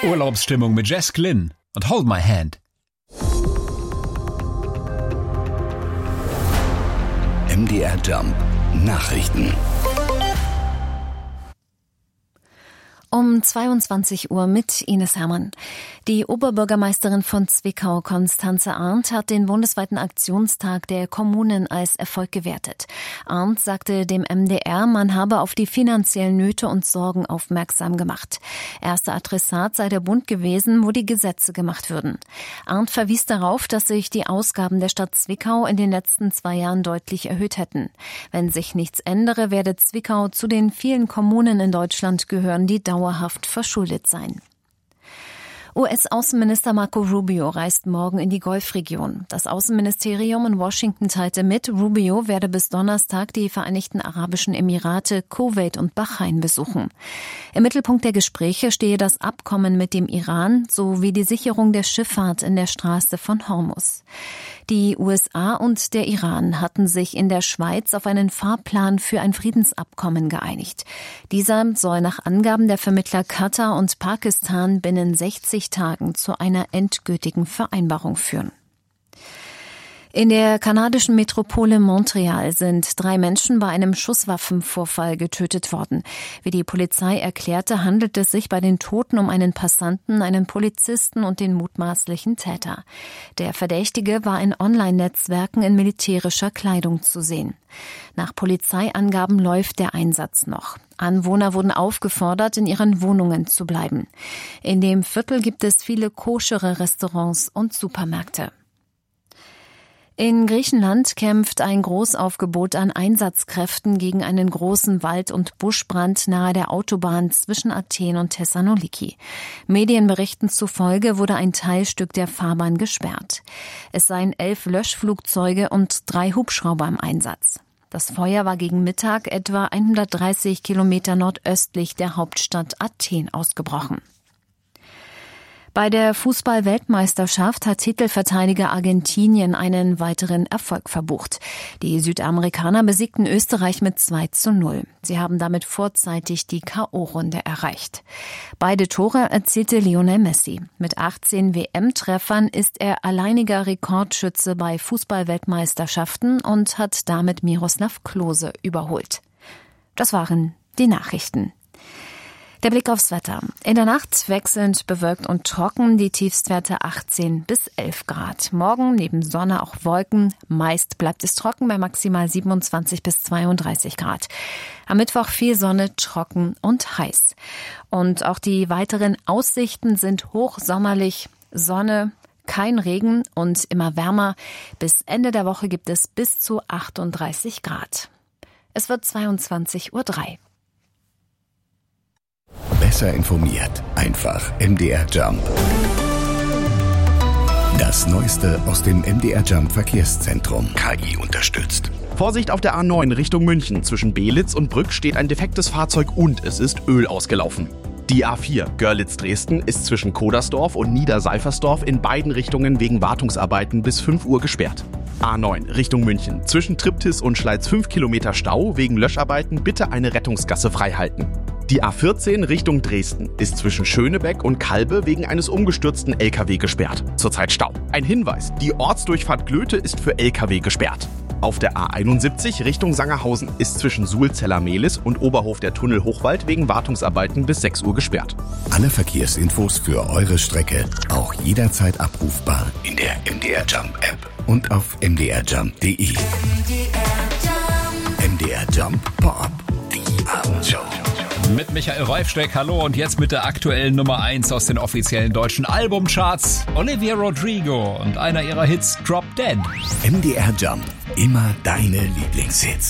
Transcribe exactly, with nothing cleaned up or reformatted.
Urlaubsstimmung mit Jess Glynn und Hold My Hand. M D R Jump Nachrichten. Um zweiundzwanzig Uhr mit Ines Hermann. Die Oberbürgermeisterin von Zwickau, Constanze Arndt, hat den bundesweiten Aktionstag der Kommunen als Erfolg gewertet. Arndt sagte dem M D R, man habe auf die finanziellen Nöte und Sorgen aufmerksam gemacht. Erster Adressat sei der Bund gewesen, wo die Gesetze gemacht würden. Arndt verwies darauf, dass sich die Ausgaben der Stadt Zwickau in den letzten zwei Jahren deutlich erhöht hätten. Wenn sich nichts ändere, werde Zwickau zu den vielen Kommunen in Deutschland gehören, die dauerhaft verschuldet sein. U S-Außenminister Marco Rubio reist morgen in die Golfregion. Das Außenministerium in Washington teilte mit, Rubio werde bis Donnerstag die Vereinigten Arabischen Emirate, Kuwait und Bahrain besuchen. Im Mittelpunkt der Gespräche stehe das Abkommen mit dem Iran sowie die Sicherung der Schifffahrt in der Straße von Hormuz. Die U S A und der Iran hatten sich in der Schweiz auf einen Fahrplan für ein Friedensabkommen geeinigt. Dieser soll nach Angaben der Vermittler Katar und Pakistan binnen sechzig Tagen zu einer endgültigen Vereinbarung führen. In der kanadischen Metropole Montreal sind drei Menschen bei einem Schusswaffenvorfall getötet worden. Wie die Polizei erklärte, handelt es sich bei den Toten um einen Passanten, einen Polizisten und den mutmaßlichen Täter. Der Verdächtige war in Online-Netzwerken in militärischer Kleidung zu sehen. Nach Polizeiangaben läuft der Einsatz noch. Anwohner wurden aufgefordert, in ihren Wohnungen zu bleiben. In dem Viertel gibt es viele koschere Restaurants und Supermärkte. In Griechenland kämpft ein Großaufgebot an Einsatzkräften gegen einen großen Wald- und Buschbrand nahe der Autobahn zwischen Athen und Thessaloniki. Medienberichten zufolge wurde ein Teilstück der Fahrbahn gesperrt. Es seien elf Löschflugzeuge und drei Hubschrauber im Einsatz. Das Feuer war gegen Mittag etwa hundertdreißig Kilometer nordöstlich der Hauptstadt Athen ausgebrochen. Bei der Fußball-Weltmeisterschaft hat Titelverteidiger Argentinien einen weiteren Erfolg verbucht. Die Südamerikaner besiegten Österreich mit zwei zu null. Sie haben damit vorzeitig die K O-Runde erreicht. Beide Tore erzielte Lionel Messi. Mit achtzehn W M-Treffern ist er alleiniger Rekordschütze bei Fußball-Weltmeisterschaften und hat damit Miroslav Klose überholt. Das waren die Nachrichten. Der Blick aufs Wetter. In der Nacht wechselnd bewölkt und trocken, die Tiefstwerte achtzehn bis elf Grad. Morgen neben Sonne auch Wolken. Meist bleibt es trocken bei maximal siebenundzwanzig bis zweiunddreißig Grad. Am Mittwoch viel Sonne, trocken und heiß. Und auch die weiteren Aussichten sind hochsommerlich. Sonne, kein Regen und immer wärmer. Bis Ende der Woche gibt es bis zu achtunddreißig Grad. Es wird zweiundzwanzig Uhr drei. Besser informiert. Einfach M D R Jump. Das Neueste aus dem M D R Jump Verkehrszentrum. K I unterstützt. Vorsicht auf der A neun Richtung München. Zwischen Belitz und Brück steht ein defektes Fahrzeug und es ist Öl ausgelaufen. Die A vier Görlitz-Dresden ist zwischen Kodersdorf und Niederseifersdorf in beiden Richtungen wegen Wartungsarbeiten bis fünf Uhr gesperrt. A neun Richtung München. Zwischen Triptis und Schleiz fünf Kilometer Stau. Wegen Löscharbeiten bitte eine Rettungsgasse freihalten. Die A vierzehn Richtung Dresden ist zwischen Schönebeck und Kalbe wegen eines umgestürzten L K W gesperrt. Zurzeit Stau. Ein Hinweis, die Ortsdurchfahrt Glöte ist für L K W gesperrt. Auf der A einundsiebzig Richtung Sangerhausen ist zwischen Suhlzeller-Mehlis und Oberhof der Tunnel Hochwald wegen Wartungsarbeiten bis sechs Uhr gesperrt. Alle Verkehrsinfos für eure Strecke auch jederzeit abrufbar in der M D R Jump App und auf m d r jump punkt d e. M D R Jump Pop, die Abendshow. Mit Michael Reifsteck, hallo, und jetzt mit der aktuellen Nummer eins aus den offiziellen deutschen Albumcharts. Olivia Rodrigo und einer ihrer Hits, Drop Dead. M D R Jump, immer deine Lieblingshits.